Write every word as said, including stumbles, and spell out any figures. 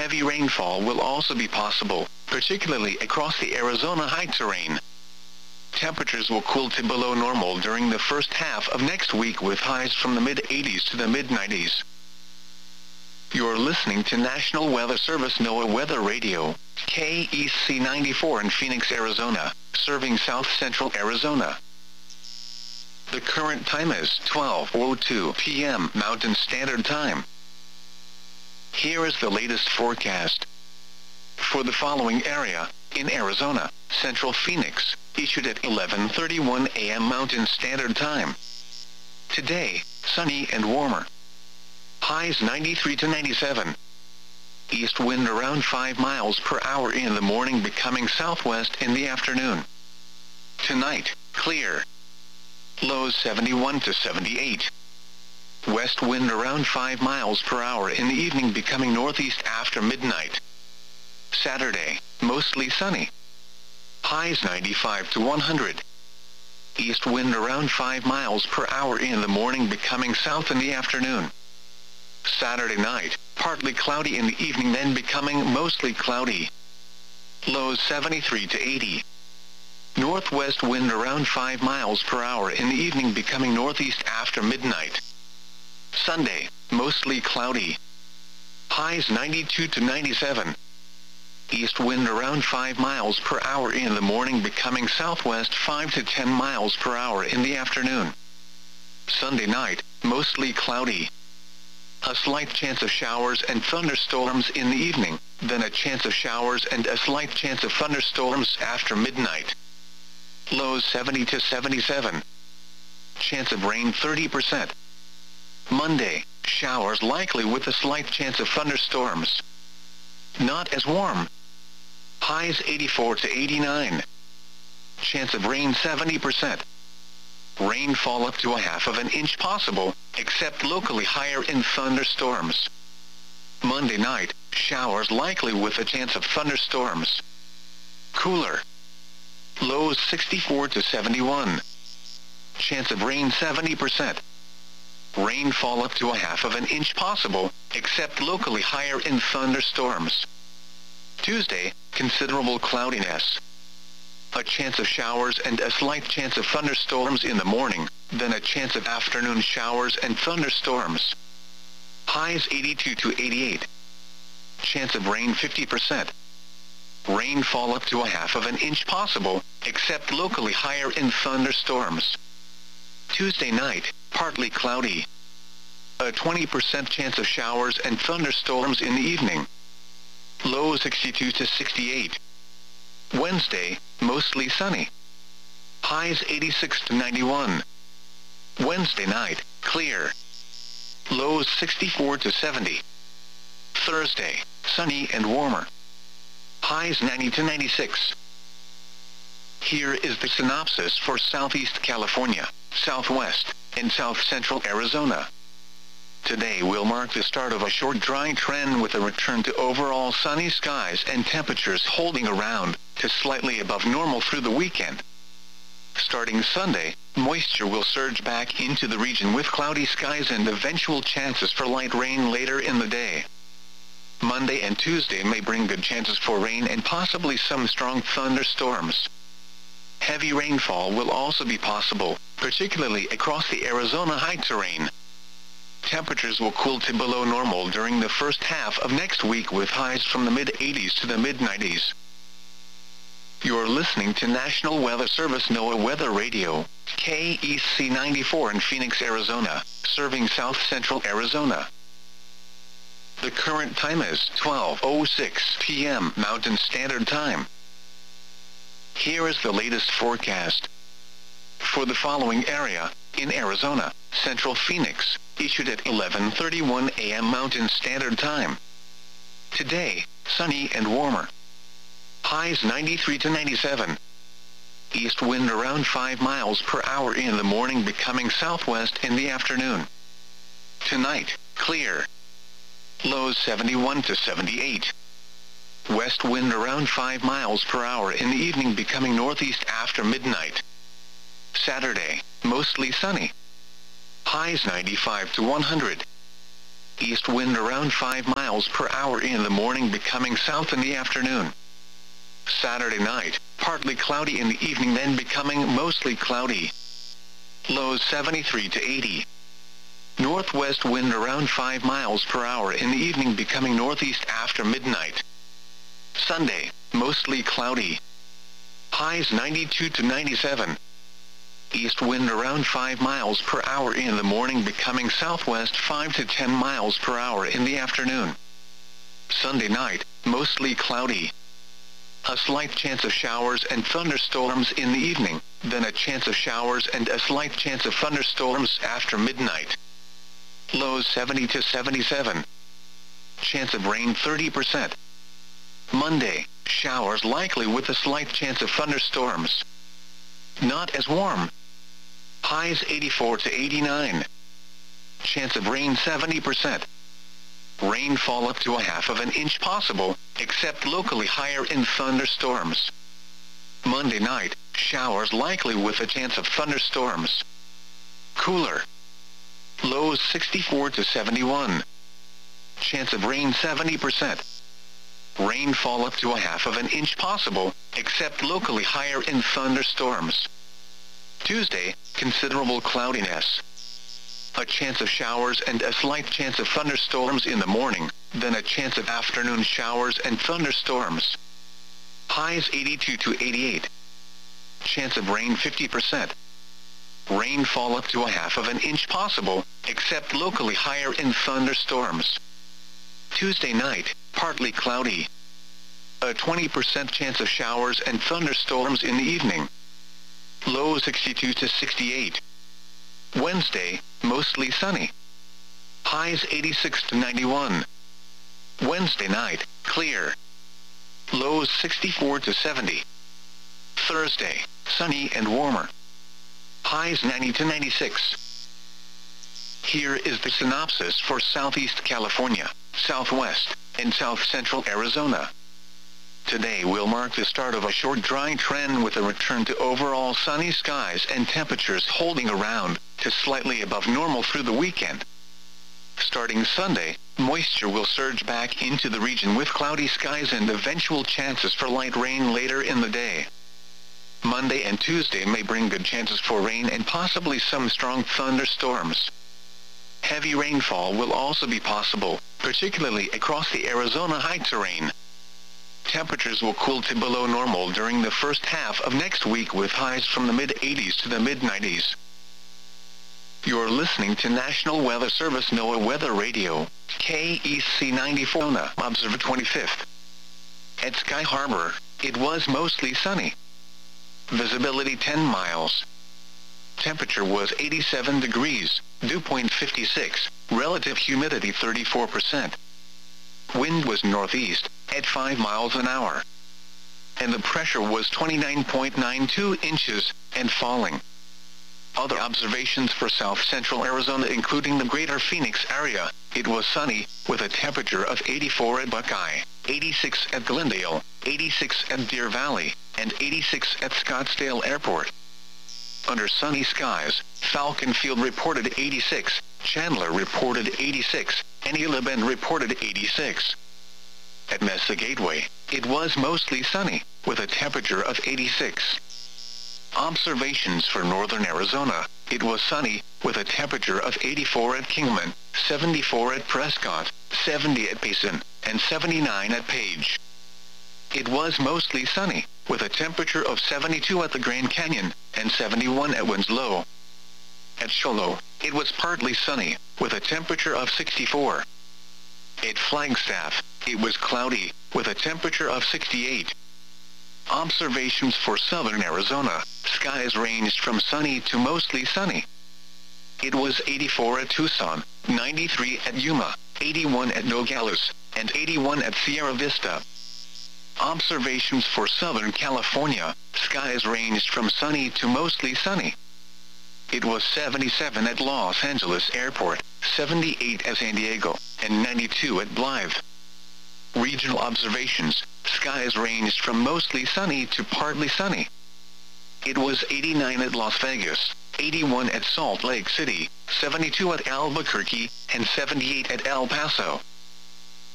Heavy rainfall will also be possible, particularly across the Arizona high terrain. Temperatures will cool to below normal during the first half of next week with highs from the mid eighties to the mid nineties. You're listening to National Weather Service NOAA Weather Radio, K E C ninety-four in Phoenix, Arizona, serving south central Arizona. The current time is twelve oh two p m Mountain Standard Time. Here is the latest forecast. For the following area, in Arizona, central Phoenix, issued at eleven thirty-one a m Mountain Standard Time. Today, sunny and warmer. Highs ninety-three to ninety-seven. East wind around five miles per hour in the morning, becoming southwest in the afternoon. Tonight, clear. Lows seventy-one to seventy-eight. West wind around five miles per hour in the evening, becoming northeast after midnight. Saturday, mostly sunny. Highs ninety-five to one hundred. East wind around five miles per hour in the morning, becoming south in the afternoon. Saturday night, partly cloudy in the evening, then becoming mostly cloudy. Lows seventy-three to eighty. Northwest wind around five miles per hour in the evening, becoming northeast after midnight. Sunday, mostly cloudy. Highs ninety-two to ninety-seven. East wind around five miles per hour in the morning, becoming southwest five to ten miles per hour in the afternoon. Sunday night, mostly cloudy. A slight chance of showers and thunderstorms in the evening, then a chance of showers and a slight chance of thunderstorms after midnight. Lows seventy to seventy-seven. Chance of rain thirty percent. Monday, showers likely with a slight chance of thunderstorms. Not as warm. Highs eighty-four to eighty-nine. Chance of rain seventy percent. Rainfall up to a half of an inch possible, except locally higher in thunderstorms. Monday night, showers likely with a chance of thunderstorms. Cooler. Lows sixty-four to seventy-one. Chance of rain seventy percent. Rainfall up to a half of an inch possible, except locally higher in thunderstorms. Tuesday, considerable cloudiness. A chance of showers and a slight chance of thunderstorms in the morning, then a chance of afternoon showers and thunderstorms. Highs eighty-two to eighty-eight. Chance of rain fifty percent. Rainfall up to a half of an inch possible, except locally higher in thunderstorms. Tuesday night, partly cloudy. A twenty percent chance of showers and thunderstorms in the evening. Low sixty-two to sixty-eight. Wednesday, mostly sunny. Highs eighty-six to ninety-one. Wednesday night, clear. Lows sixty-four to seventy. Thursday, sunny and warmer. Highs ninety to ninety-six. Here is the synopsis for Southeast California, Southwest, and South Central Arizona. Today will mark the start of a short dry trend with a return to overall sunny skies and temperatures holding around to slightly above normal through the weekend. Starting Sunday, moisture will surge back into the region with cloudy skies and eventual chances for light rain later in the day. Monday and Tuesday may bring good chances for rain and possibly some strong thunderstorms. Heavy rainfall will also be possible, particularly across the Arizona high terrain. Temperatures will cool to below normal during the first half of next week with highs from the mid eighties to the mid nineties. You're listening to National Weather Service NOAA Weather Radio, K E C ninety-four in Phoenix, Arizona, serving south central Arizona. The current time is twelve oh six p m Mountain Standard Time. Here is the latest forecast. For the following area, in Arizona, central Phoenix, issued at eleven thirty-one a m Mountain Standard Time. Today, sunny and warmer. Highs ninety-three to ninety-seven. East wind around five miles per hour in the morning, becoming southwest in the afternoon. Tonight, clear. Lows seventy-one to seventy-eight. West wind around five miles per hour in the evening, becoming northeast after midnight. Saturday, mostly sunny. Highs ninety-five to one hundred. East wind around five miles per hour in the morning, becoming south in the afternoon. Saturday night, partly cloudy in the evening, then becoming mostly cloudy. Lows seventy-three to eighty. Northwest wind around five miles per hour in the evening, becoming northeast after midnight. Sunday, mostly cloudy. Highs ninety-two to ninety-seven. East wind around five miles per hour in the morning, becoming southwest five to ten miles per hour in the afternoon. Sunday night, mostly cloudy. A slight chance of showers and thunderstorms in the evening, then a chance of showers and a slight chance of thunderstorms after midnight. Lows seventy to seventy-seven. Chance of rain thirty percent. Monday, showers likely with a slight chance of thunderstorms. Not as warm. Highs eighty-four to eighty-nine. Chance of rain seventy percent. Rainfall up to a half of an inch possible, except locally higher in thunderstorms. Monday night, showers likely with a chance of thunderstorms. Cooler. Lows sixty-four to seventy-one. Chance of rain seventy percent. Rainfall up to a half of an inch possible, except locally higher in thunderstorms. Tuesday, considerable cloudiness. A chance of showers and a slight chance of thunderstorms in the morning, then a chance of afternoon showers and thunderstorms. Highs eighty-two to eighty-eight. Chance of rain fifty percent. Rainfall up to a half of an inch possible, except locally higher in thunderstorms. Tuesday night, partly cloudy. A twenty percent chance of showers and thunderstorms in the evening. Low sixty-two to sixty-eight. Wednesday, mostly sunny. Highs eighty-six to ninety-one. Wednesday night, clear. Lows sixty-four to seventy. Thursday, sunny and warmer. Highs ninety to ninety-six. Here is the synopsis for Southeast California, Southwest, and South Central Arizona. Today will mark the start of a short dry trend with a return to overall sunny skies and temperatures holding around to slightly above normal through the weekend. Starting Sunday, moisture will surge back into the region with cloudy skies and eventual chances for light rain later in the day. Monday and Tuesday may bring good chances for rain and possibly some strong thunderstorms. Heavy rainfall will also be possible, particularly across the Arizona high terrain. Temperatures will cool to below normal during the first half of next week, with highs from the mid eighties to the mid nineties. You're listening to National Weather Service NOAA Weather Radio, K E C ninety-four, Observer twenty-fifth. At Sky Harbor, it was mostly sunny. Visibility ten miles. Temperature was eighty-seven degrees, dew point fifty-six, relative humidity thirty-four percent. Wind was northeast, at five miles an hour. And the pressure was twenty-nine point nine two inches, and falling. Other observations for South Central Arizona, including the greater Phoenix area, it was sunny, with a temperature of eighty-four at Buckeye, eighty-six at Glendale, eighty-six at Deer Valley, and eighty-six at Scottsdale Airport. Under sunny skies, Falcon Field reported eighty-six, Chandler reported eighty-six, and Gila Bend reported eighty-six. At Mesa Gateway, it was mostly sunny, with a temperature of eighty-six. Observations for northern Arizona, it was sunny, with a temperature of eighty-four at Kingman, seventy-four at Prescott, seventy at Payson, and seventy-nine at Page. It was mostly sunny, with a temperature of seventy-two at the Grand Canyon, and seventy-one at Winslow. At Shoalo, it was partly sunny, with a temperature of sixty-four. At Flagstaff, it was cloudy, with a temperature of sixty-eight. Observations for southern Arizona, skies ranged from sunny to mostly sunny. It was eighty-four at Tucson, ninety-three at Yuma, eighty-one at Nogales, and eighty-one at Sierra Vista. Observations for southern California, skies ranged from sunny to mostly sunny. It was seventy-seven at Los Angeles Airport, seventy-eight at San Diego, and ninety-two at Blythe. Regional observations, skies ranged from mostly sunny to partly sunny. It was eighty-nine at Las Vegas, eighty-one at Salt Lake City, seventy-two at Albuquerque, and seventy-eight at El Paso.